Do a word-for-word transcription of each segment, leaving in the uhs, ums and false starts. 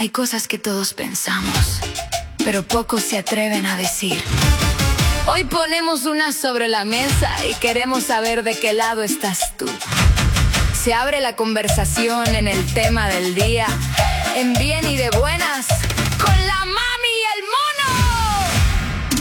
Hay cosas que todos pensamos, pero pocos se atreven a decir. Hoy ponemos una sobre la mesa y queremos saber de qué lado estás tú. Se abre la conversación en el tema del día, en bien y de buenas, con la mami y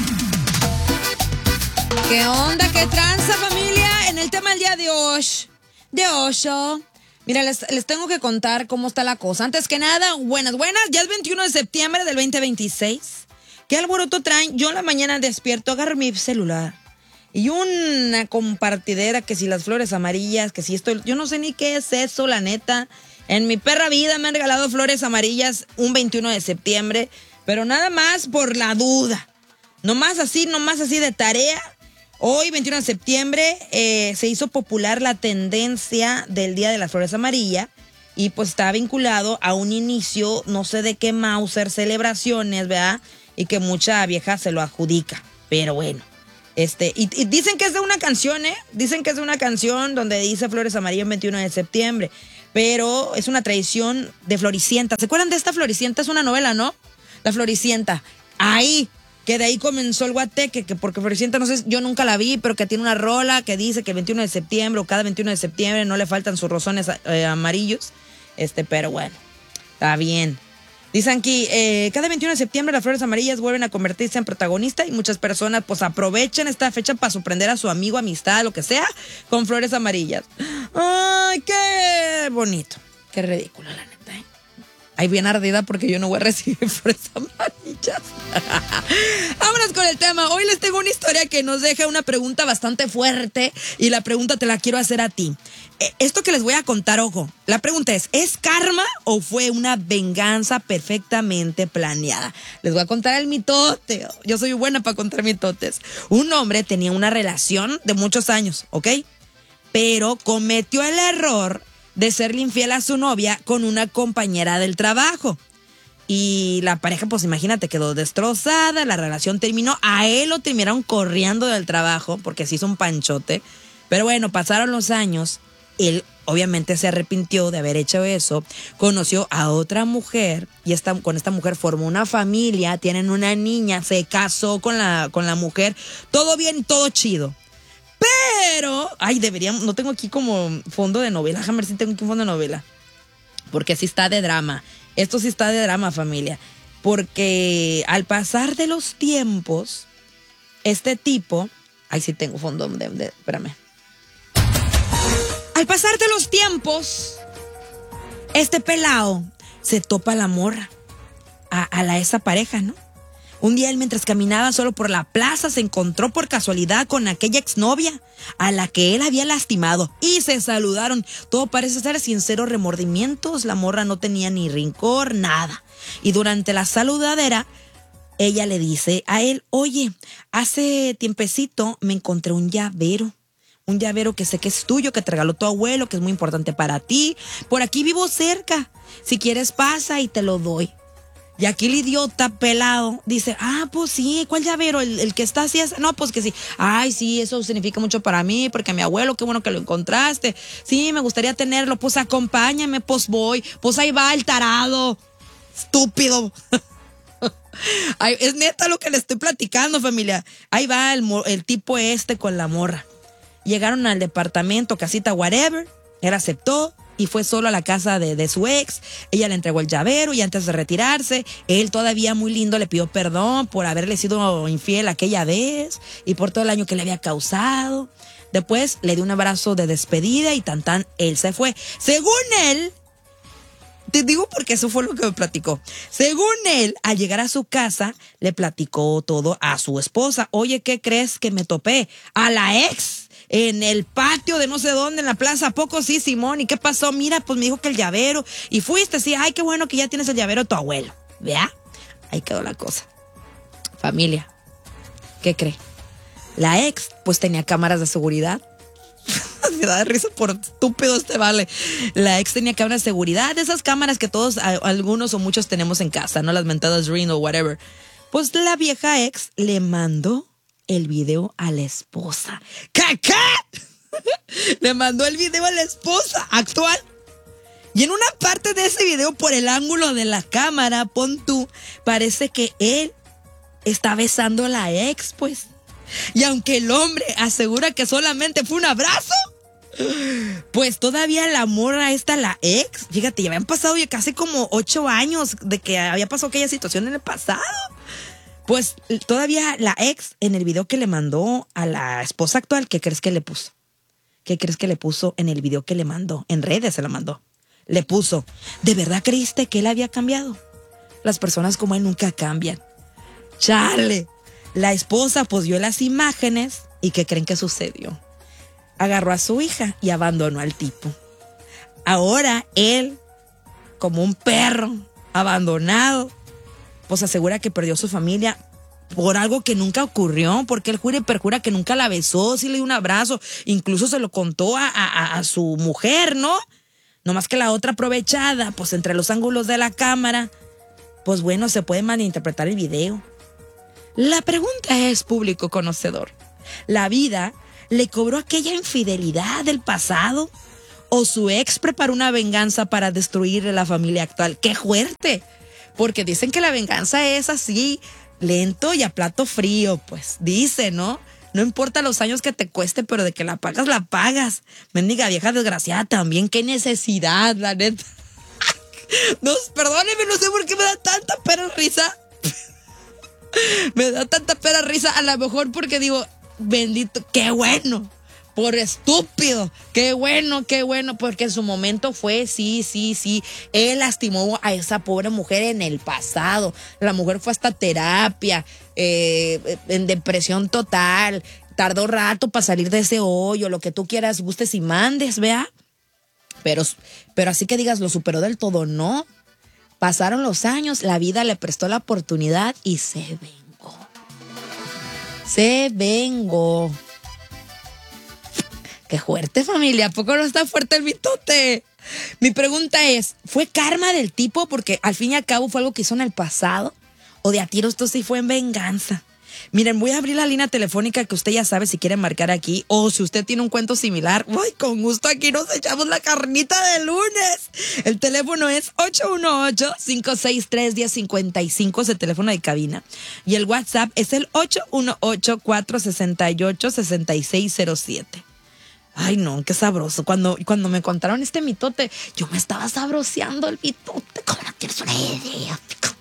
el mono. ¿Qué onda? ¿Qué tranza, familia? En el tema del día de hoy, de hoy, mira, les, les tengo que contar cómo está la cosa. Antes que nada, buenas, buenas. Ya es veintiuno de septiembre del veinte veintiséis. ¿Qué alboroto traen? Yo en la mañana despierto, agarro mi celular y una compartidera que si las flores amarillas, que si esto, yo no sé ni qué es eso, la neta. En mi perra vida me han regalado flores amarillas un veintiuno de septiembre, pero nada más por la duda. Nomás así, nomás así de tarea. Hoy, veintiuno de septiembre, eh, se hizo popular la tendencia del Día de las Flores Amarillas y pues está vinculado a un inicio, no sé de qué Mauser, celebraciones, ¿verdad? Y que mucha vieja se lo adjudica, pero bueno. Este, y, y dicen que es de una canción, ¿eh? Dicen que es de una canción donde dice Flores Amarillas veintiuno de septiembre, pero es una tradición de Floricienta. ¿Se acuerdan de esta Floricienta? Es una novela, ¿no? La Floricienta. Ahí, que de ahí comenzó el guateque, que porque Floricienta, no sé, yo nunca la vi, pero que tiene una rola que dice que el veintiuno de septiembre o cada veintiuno de septiembre no le faltan sus rosones eh, amarillos. Este, pero bueno, está bien. Dicen aquí, eh, cada veintiuno de septiembre las flores amarillas vuelven a convertirse en protagonista y muchas personas pues aprovechan esta fecha para sorprender a su amigo, amistad, lo que sea, con flores amarillas. ¡Ay, qué bonito! Qué ridículo, la neta, ¿eh? Ahí bien ardida porque yo no voy a recibir flores amarillas. Vámonos con el tema. Hoy les tengo una historia que nos deja una pregunta bastante fuerte y la pregunta te la quiero hacer a ti. Esto que les voy a contar, ojo, la pregunta es, ¿es karma o fue una venganza perfectamente planeada? Les voy a contar el mitote. Yo soy buena para contar mitotes. Un hombre tenía una relación de muchos años, ¿ok? Pero cometió el error de serle infiel a su novia con una compañera del trabajo. Y la pareja, pues imagínate, quedó destrozada, la relación terminó. A él lo terminaron corriendo del trabajo porque se hizo un panchote. Pero bueno, pasaron los años. Él obviamente se arrepintió de haber hecho eso, conoció a otra mujer y esta, con esta mujer formó una familia, tienen una niña, se casó con la, con la mujer, todo bien, todo chido. Pero, ay, deberíamos, no tengo aquí como fondo de novela, déjame ver si tengo aquí un fondo de novela, porque sí está de drama, esto sí está de drama, familia, porque al pasar de los tiempos, este tipo, ay, sí tengo fondo de, de espérame. Al pasar de los tiempos, este pelao se topa a la morra, a, a la esa pareja, ¿no? Un día él mientras caminaba solo por la plaza se encontró por casualidad con aquella exnovia a la que él había lastimado y se saludaron. Todo parece ser sinceros remordimientos, la morra no tenía ni rencor, nada. Y durante la saludadera, ella le dice a él, oye, hace tiempecito me encontré un llavero. Un llavero que sé que es tuyo, que te regaló tu abuelo, que es muy importante para ti. Por aquí vivo cerca. Si quieres pasa y te lo doy. Y aquí el idiota pelado dice, ah, pues sí, ¿cuál llavero? ¿El, el que está así? No, pues que sí. Ay, sí, eso significa mucho para mí, porque mi abuelo, qué bueno que lo encontraste. Sí, me gustaría tenerlo. Pues acompáñame, pues voy. Pues ahí va el tarado. Estúpido. Ay, es neta lo que le estoy platicando, familia. Ahí va el, el tipo este con la morra. Llegaron al departamento, casita, whatever. Él aceptó y fue solo a la casa de, de su ex. Ella le entregó el llavero y antes de retirarse, él todavía muy lindo le pidió perdón por haberle sido infiel aquella vez y por todo el daño que le había causado. Después le dio un abrazo de despedida y tan tan, él se fue. Según él, te digo porque eso fue lo que me platicó. Según él, al llegar a su casa, le platicó todo a su esposa. Oye, ¿qué crees que me topé? A la ex. En el patio de no sé dónde, en la plaza. ¿A poco sí, Simón? ¿Y qué pasó? Mira, pues me dijo que el llavero. Y fuiste, sí. Ay, qué bueno que ya tienes el llavero de tu abuelo. ¿Vea? Ahí quedó la cosa. Familia, ¿qué cree? La ex, pues tenía cámaras de seguridad. Me da de risa por estúpido este vale. La ex tenía cámaras de seguridad. De esas cámaras que todos, algunos o muchos tenemos en casa, ¿no? Las mentadas Ring o whatever. Pues la vieja ex le mandó el video a la esposa. ¿Qué? ¿Qué? Le mandó el video a la esposa actual. Y en una parte de ese video, por el ángulo de la cámara, pon tú, parece que él está besando a la ex, pues. Y aunque el hombre asegura que solamente fue un abrazo, pues todavía la morra esta, la ex, fíjate, ya habían pasado ya casi como ocho años de que había pasado aquella situación en el pasado. Pues todavía la ex, en el video que le mandó a la esposa actual, ¿qué crees que le puso? ¿Qué crees que le puso en el video que le mandó? En redes se lo mandó. Le puso, ¿de verdad creíste que él había cambiado? Las personas como él nunca cambian. Chale. La esposa pues vio las imágenes y ¿qué creen que sucedió? Agarró a su hija y abandonó al tipo. Ahora él, como un perro abandonado, pues asegura que perdió su familia por algo que nunca ocurrió, porque él jura y perjura que nunca la besó, sí le dio un abrazo, incluso se lo contó a, a, a su mujer, ¿no? No más que la otra aprovechada, pues entre los ángulos de la cámara, pues bueno, se puede malinterpretar el video. La pregunta es, público conocedor, ¿la vida le cobró aquella infidelidad del pasado? ¿O su ex preparó una venganza para destruir la familia actual? ¡Qué fuerte! Porque dicen que la venganza es así, lento y a plato frío, pues, dice, ¿no? No importa los años que te cueste, pero de que la pagas, la pagas. Mendiga vieja desgraciada también, qué necesidad, la neta. No, perdóneme, no sé por qué me da tanta pena risa. Me da tanta pena risa, a lo mejor porque digo, bendito, qué bueno. Por estúpido, qué bueno, qué bueno, porque en su momento fue, sí, sí, sí, él lastimó a esa pobre mujer en el pasado, la mujer fue hasta terapia, eh, en depresión total, tardó rato para salir de ese hoyo, lo que tú quieras, gustes y mandes, vea, pero, pero así que digas, lo superó del todo, no, pasaron los años, la vida le prestó la oportunidad y se vengó, se vengó. ¡Qué fuerte, familia! ¿A poco no está fuerte el mitote? Mi pregunta es, ¿fue karma del tipo porque al fin y al cabo fue algo que hizo en el pasado? ¿O de a tiro esto sí fue en venganza? Miren, voy a abrir la línea telefónica que usted ya sabe si quiere marcar aquí. O si usted tiene un cuento similar, ¡ay, con gusto aquí nos echamos la carnita de lunes! El teléfono es ocho uno ocho, cinco seis tres, uno cero cinco cinco, es el teléfono de cabina. Y el WhatsApp es el ocho uno ocho, cuatro seis ocho, seis seis cero siete. Ay, no, qué sabroso. Cuando, cuando me contaron este mitote, yo me estaba sabroseando el mitote. ¿Cómo no tienes una idea?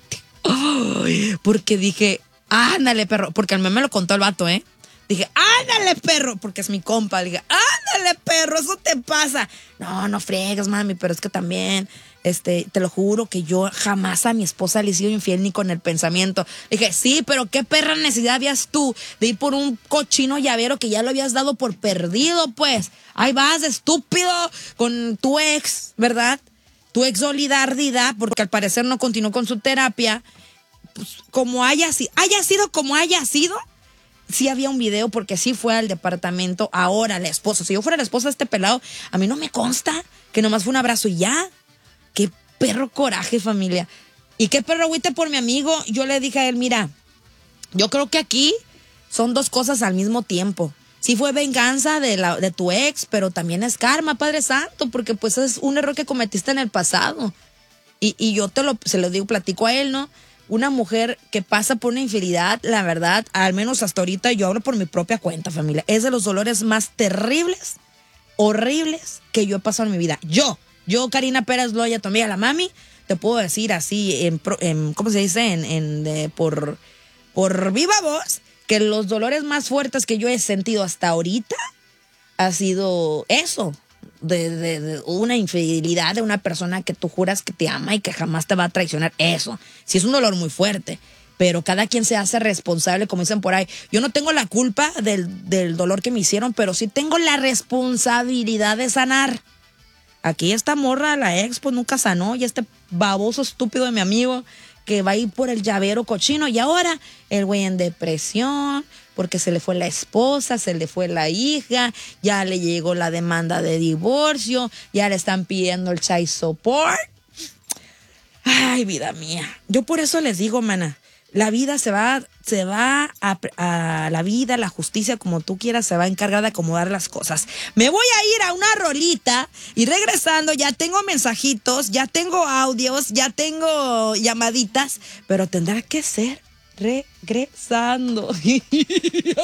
Ay, porque dije, ándale, perro. Porque al meme me lo contó el vato, ¿eh? Dije, ándale, perro, porque es mi compa. Dije, ándale, perro, eso te pasa. No, no friegues, mami, pero es que también, este, te lo juro que yo jamás a mi esposa le he sido infiel ni con el pensamiento. Dije, sí, pero qué perra necesidad habías tú de ir por un cochino llavero que ya lo habías dado por perdido, pues. Ahí vas, estúpido, con tu ex, ¿verdad? Tu ex solidardida, porque al parecer no continuó con su terapia. Pues, como haya sido, haya sido como haya sido, sí había un video porque sí fue al departamento. Ahora la esposa, si yo fuera la esposa de este pelado, a mí no me consta que nomás fue un abrazo y ya. Qué perro coraje, familia. Y qué perro agüite por mi amigo. Yo le dije a él, mira, yo creo que aquí son dos cosas al mismo tiempo. Sí fue venganza de, la, de tu ex, pero también es karma, Padre Santo, porque pues es un error que cometiste en el pasado. Y, y yo te lo, se lo digo, platico a él, ¿no? Una mujer que pasa por una infidelidad, la verdad, al menos hasta ahorita, yo hablo por mi propia cuenta, familia, es de los dolores más terribles, horribles que yo he pasado en mi vida. Yo, yo, Karina Pérez Loya, tu amiga la mami, te puedo decir así, en, en, ¿cómo se dice? En, en, de, por, por viva voz, que los dolores más fuertes que yo he sentido hasta ahorita ha sido eso. De, de, de una infidelidad de una persona que tú juras que te ama y que jamás te va a traicionar. Eso, sí es un dolor muy fuerte, pero cada quien se hace responsable, como dicen por ahí. Yo no tengo la culpa del, del dolor que me hicieron, pero sí tengo la responsabilidad de sanar. Aquí esta morra, la ex, pues nunca sanó, y este baboso estúpido de mi amigo que va a ir por el llavero cochino, y ahora el güey en depresión porque se le fue la esposa, se le fue la hija, ya le llegó la demanda de divorcio, ya le están pidiendo el child support. Ay, vida mía. Yo por eso les digo, mana, la vida se va se va a, a la vida, la justicia, como tú quieras, se va a encargar de acomodar las cosas. Me voy a ir a una rolita y regresando ya tengo mensajitos, ya tengo audios, ya tengo llamaditas, pero tendrá que ser regresando.